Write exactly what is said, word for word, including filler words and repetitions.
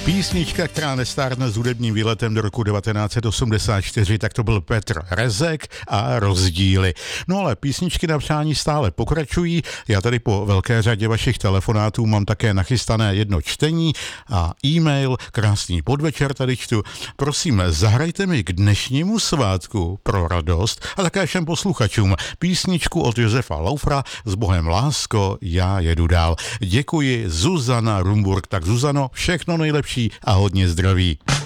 Písnička, která nestárne s hudebním výletem do roku devatenáct set osmdesát čtyři, tak to byl Petr Rezek a Rozdíly. No ale písničky na přání stále pokračují. Já tady po velké řadě vašich telefonátů mám také nachystané jedno čtení a e-mail. Krásný podvečer tady čtu. Prosím, zahrajte mi k dnešnímu svátku pro radost a také všem posluchačům písničku od Josefa Laufra S Bohem lásko, já jedu dál. Děkuji, Zuzana Rumburg. Tak Zuzano, všechno nejlepší a hodně zdraví.